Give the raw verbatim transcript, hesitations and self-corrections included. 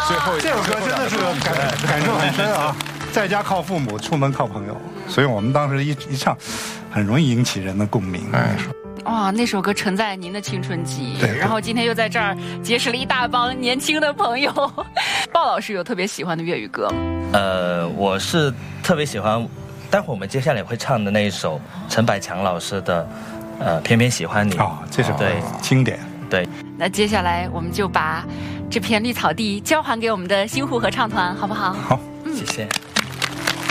最后这首歌真的是感感受很深啊。在家靠父母，出门靠朋友，所以我们当时一一唱，很容易引起人的共鸣。哎， 哇，那首歌承载您的青春记忆， 对， 然后今天又在这儿结识了一大帮年轻的朋友。鲍老师有特别喜欢的粤语歌吗？ 呃，我是特别喜欢，待会儿我们接下来会唱的那一首陈百强老师的，呃，偏偏喜欢你。 哦，这首对经典。 对， 那接下来我们就把这片绿草地交还给我们的新湖合唱团，好不好？ 好， 谢谢。